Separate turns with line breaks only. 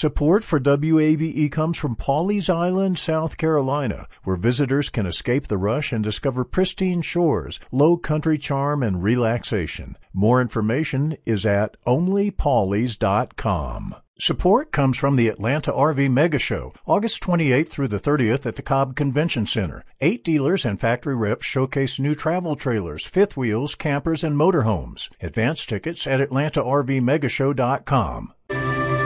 Support for WAVE comes from Pawleys Island, South Carolina, where visitors can escape the rush and discover pristine shores, low country charm, and relaxation. More information is at onlypawleys.com. Support comes from the Atlanta RV Mega Show, August 28th through the 30th at the Cobb Convention Center. 8 dealers and factory reps showcase new travel trailers, fifth wheels, campers, and motorhomes. Advance tickets at atlantarvmegashow.com.